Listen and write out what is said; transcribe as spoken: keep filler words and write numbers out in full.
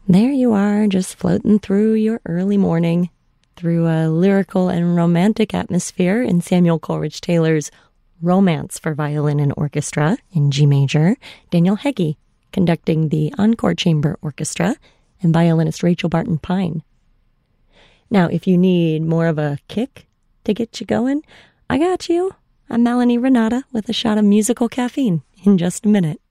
There you are, just floating through your early morning, through a lyrical and romantic atmosphere in Samuel Coleridge Taylor's Romance for Violin and Orchestra in G major. Daniel Heggie conducting the Encore Chamber Orchestra, and violinist Rachel Barton Pine. Now, if you need more of a kick to get you going, I got you. I'm Melanie Renata with a shot of musical caffeine in just a minute.